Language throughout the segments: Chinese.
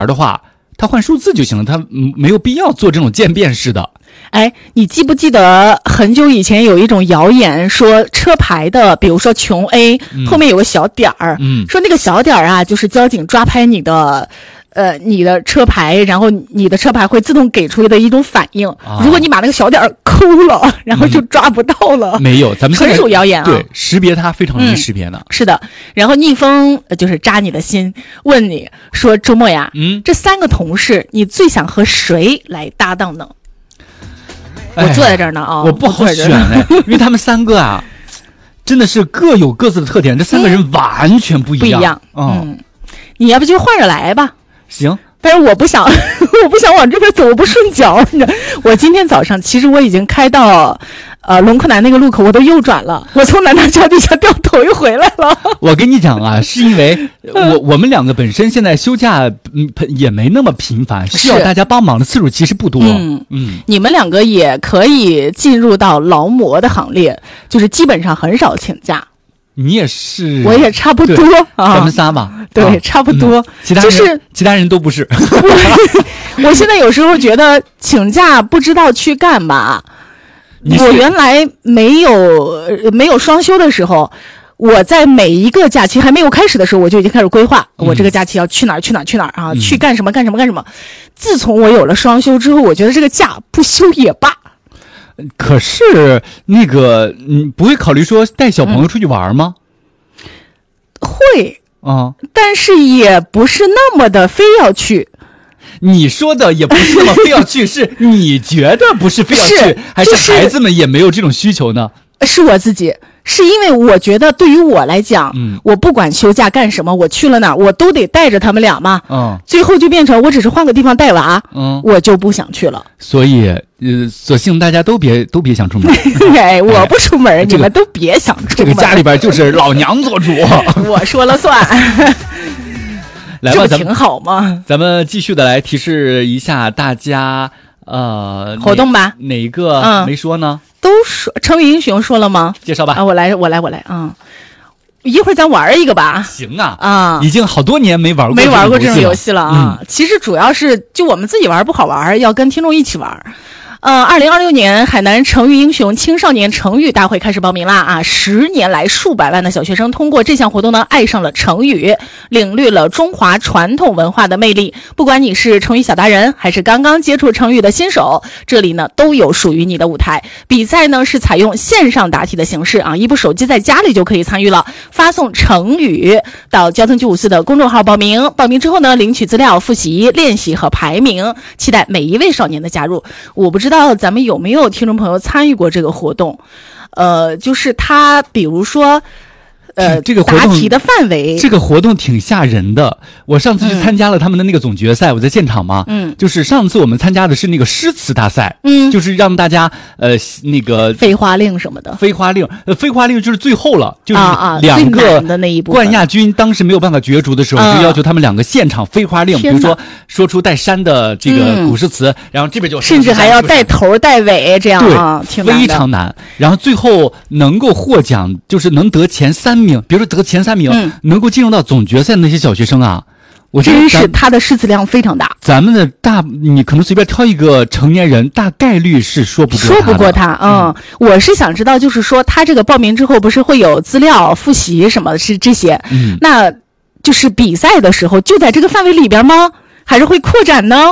的话，他换数字就行了，他没有必要做这种渐变式的。 哎，你记不记得很久以前有一种谣言说车牌的，比如说琼 A、后面有个小点儿，说那个小点儿啊，就是交警抓拍你的车牌，然后你的车牌会自动给出的一种反应。如果你把那个小点儿抠了，然后就抓不到了。 没有，咱们纯属谣言啊。 对，识别它非常容易识别的。 是的。然后逆风就是扎你的心，问你说周末呀，这3个同事你最想和谁来搭档呢？我坐在这儿呢啊， 我不好选哎，因为他们3个啊，真的是各有各自的特点，这3个人完全不一样。 你要不就换着来吧。 行， 但是我不想往这边走，我不顺脚。我今天早上其实我已经开到龙克南那个路口，我都右转了，我从南大桥底下掉头又回来了。 我跟你讲啊，是因为我们2个本身现在休假也没那么频繁，需要大家帮忙的次数其实不多。 你们2个也可以进入到劳模的行列，就是基本上很少请假。 你也是， 我也差不多啊， 咱们仨吧， 对，差不多。 其他人都不是。 我现在有时候觉得请假不知道去干嘛。我原来没有双休的时候，我在每一个假期还没有开始的时候，我就已经开始规划，我这个假期要去哪儿啊，去干什么。自从我有了双休之后，我觉得这个假不休也罢。 可是那个你不会考虑说带小朋友出去玩吗？ 会啊，但是也不是那么的非要去。 你说的也不是那么非要去，是你觉得不是非要去，还是孩子们也没有这种需求呢？ 是我自己。是因为我觉得对于我来讲，我不管休假干什么，我去了哪儿，我都得带着他们俩嘛。最后就变成我只是换个地方带娃，我就不想去了。 所以，索性大家都别想出门。 哎，我不出门，你们都别想出门。 这个家里边就是老娘做主， 我说了算。 来吧， 这不挺好吗？ 咱们继续的来提示一下大家， 活动吧。 哪一个没说呢？ 都说成语英雄说了吗？ 介绍吧。 我来一会儿咱玩一个吧。 行啊，已经好多年没玩过这种游戏了啊。其实主要是就我们自己玩不好玩，要跟听众一起玩。2026年海南成语英雄青少年成语大会开始报名啦啊！10年来数百万的小学生通过这项活动呢，爱上了成语，领略了中华传统文化的魅力。不管你是成语小达人，还是刚刚接触成语的新手，这里呢都有属于你的舞台。比赛呢是采用线上答题的形式啊，一部手机在家里就可以参与了。发送成语到交通954的公众号报名，报名之后呢，领取资料、复习、练习和排名，期待每一位少年的加入。我不知道咱们有没有听众朋友参与过这个活动，就是他比如说这个活动答题的范围， 这个活动挺吓人的。我上次去参加了他们的那个总决赛，我在现场嘛，就是上次我们参加的是那个诗词大赛，就是让大家那个飞花令什么的。 飞花令就是最后了，就是2个的那一部冠亚军当时没有办法角逐的时候，就要求他们2个现场飞花令，比如说出带山的这个古诗词，然后这边就甚至还要带头带尾这样啊， 对，非常难。然后最后能够获奖，就是能得前3名，比如说得前3名，能够进入到总决赛的那些小学生啊，我觉得真是他的诗词量非常大。 咱们的你可能随便挑一个成年人，大概率是说不过他。 我是想知道，就是说他这个报名之后不是会有资料、复习什么的，是这些，那就是比赛的时候就在这个范围里边吗？还是会扩展呢？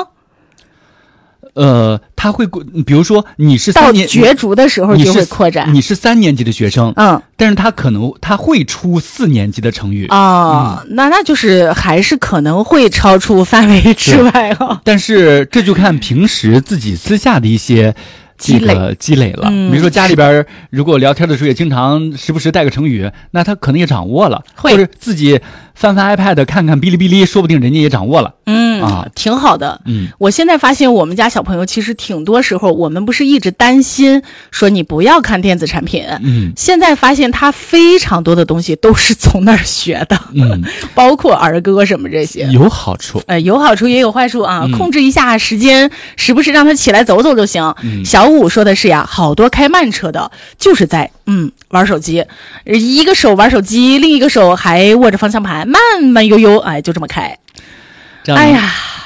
他会，比如说你是3年到角逐的时候就会扩展。 你是3年级的学生，但是他会出4年级的成语那就是还是可能会超出范围之外但是这就看平时自己私下的一些积累了。比如说家里边如果聊天的时候也经常时不时带个成语，那他可能也掌握了，或者自己翻 iPad 看看哔哩哔哩，说不定人家也掌握了。 挺好的。我现在发现我们家小朋友其实挺多时候，我们不是一直担心说你不要看电子产品，现在发现他非常多的东西都是从那儿学的，包括儿歌什么这些， 有好处， 有好处也有坏处啊。控制一下时间，时不时让他起来走走就行。小五说的是呀，好多开慢车的就是在玩手机，一个手玩手机，另一个手还握着方向盘，慢慢悠悠，就这么开。哎呀。